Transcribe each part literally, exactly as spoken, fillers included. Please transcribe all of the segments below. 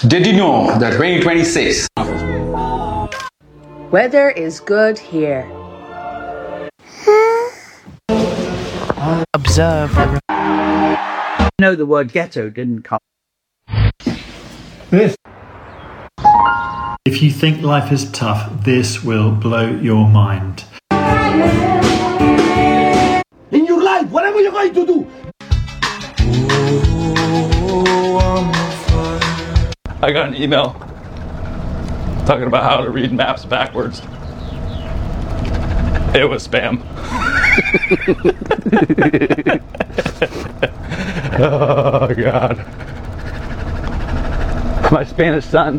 Did you know that twenty twenty-six weather is good here? Observe. You know the word ghetto didn't come. This. If you think life is tough, this will blow your mind. In your life, whatever you're going to do. I got an email talking about how to read maps backwards. It was spam. Oh God. My Spanish son.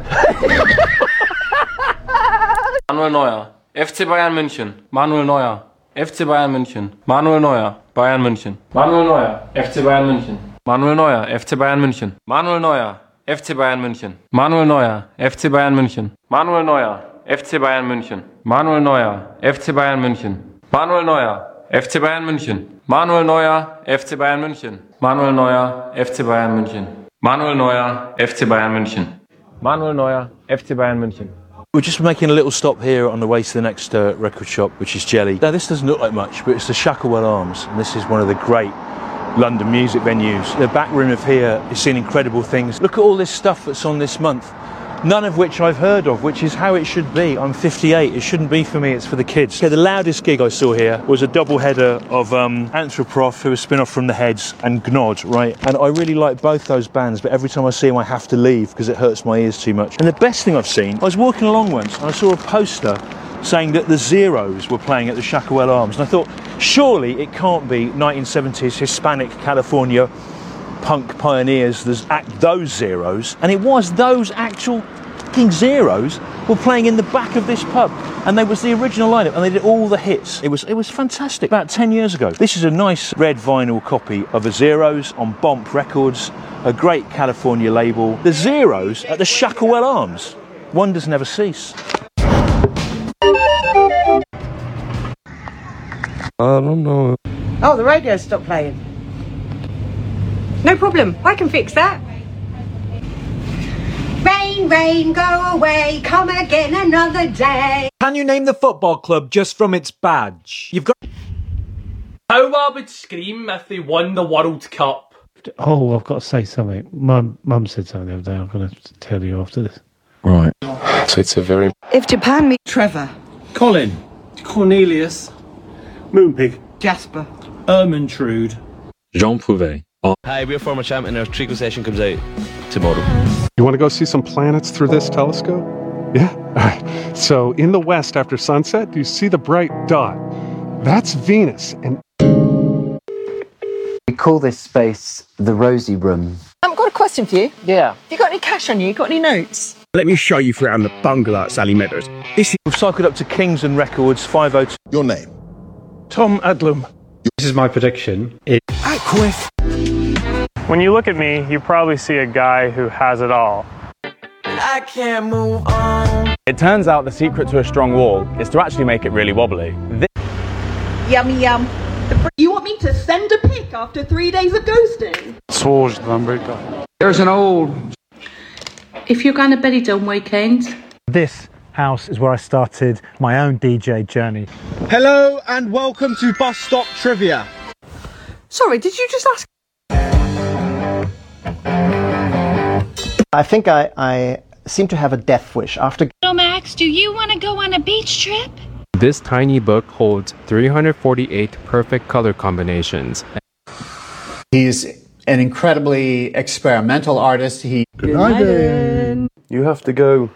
Manuel Neuer, F C Bayern München. Manuel Neuer, F C Bayern München. Manuel Neuer, Bayern München. Manuel Neuer, F C Bayern München. Manuel Neuer, F C Bayern München. Manuel Neuer, F C Bayern München. Manuel Neuer, F C Bayern München. Manuel Neuer, F C Bayern München. Manuel Neuer, F C Bayern München. Manuel Neuer, F C Bayern München. Manuel Neuer, F C Bayern München. Manuel Neuer, F C Bayern München. Manuel Neuer, F C Bayern München. Manuel Neuer, F C Bayern München. We're just making a little stop here on the way to the next uh, record shop, which is Jelly. Now, this doesn't look like much, but it's the Shacklewell Arms, and this is one of the great London music venues. The back room of here is seeing incredible things. Look at all this stuff that's on this month, none of which I've heard of, which is how it should be. I'm fifty-eight, it shouldn't be for me, it's for the kids. Okay, the loudest gig I saw here was a double header of um, Anthroprof, who was spin-off from The Heads, and Gnod, right? And I really like both those bands, but every time I see them I have to leave because it hurts my ears too much. And the best thing I've seen, I was walking along once and I saw a poster saying that the Zeros were playing at the Shacklewell Arms, and I thought, surely it can't be nineteen seventies Hispanic California punk pioneers, there's act those Zeros. And it was those actual fucking Zeros were playing in the back of this pub, and they was the original lineup, and they did all the hits. It was it was fantastic. About ten years ago. This is a nice red vinyl copy of the Zeros on Bomp Records, a great California label. The Zeros at the Shacklewell Arms. Wonders never cease. I don't know. Oh, the radio stopped playing. No problem, I can fix that. Rain, rain, go away, come again another day. Can you name the football club just from its badge? You've got... How I would scream if they won the World Cup. Oh, I've got to say something. Mum, Mum said something the other day. I'm going to tell you after this. Right. So it's a very... If Japan meet Trevor. Colin. Cornelius. Moonpig. Jasper. Ermintrude. Jean Prouvé. Hi, we're former champion. Our treacle session comes out tomorrow. You want to go see some planets through this telescope? Yeah? All right. So in the west after sunset, do you see the bright dot? That's Venus. And we call this space the Rosie Room. I've got a question for you. Yeah. You got any cash on you? You got any notes? Let me show you around the bungalow at Sally Meadows. This is... We've cycled up to Kingsland Records, five oh two. Your name? Tom Adlum. This is my prediction. It... Aquif. When you look at me, you probably see a guy who has it all. I can't move on. It turns out the secret to a strong wall is to actually make it really wobbly. This Yummy yum. You want me to send a pic after three days of ghosting? There's an old... If you're going to Bellydon weekend... This house is where I started my own D J journey. Hello and welcome to Bus Stop Trivia. Sorry, did you just ask? I think I, I seem to have a death wish after... So Max, do you want to go on a beach trip? This tiny book holds three hundred forty-eight perfect color combinations. He's an incredibly experimental artist. He Good night, then. You have to go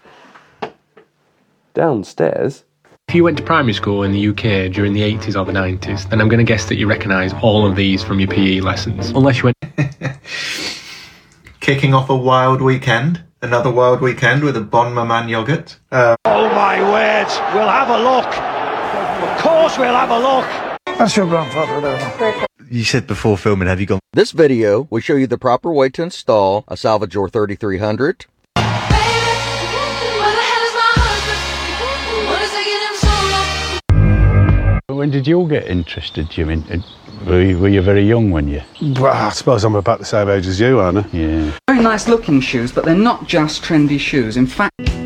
downstairs. If you went to primary school in the U K during the eighties or the nineties, then I'm going to guess that you recognise all of these from your P E lessons. Unless you went... Kicking off a wild weekend. Another wild weekend with a Bon Maman yogurt. Uh, oh my word! We'll have a look. Of course we'll have a look. That's your grandfather there. You said before filming, have you gone... This video will show you the proper way to install a Salvador thirty-three hundred. When did you all get interested, Jim, in, in Were you, were you very young when you? Well, I suppose I'm about the same age as you, aren't I? Yeah. Very nice looking shoes, but they're not just trendy shoes. In fact...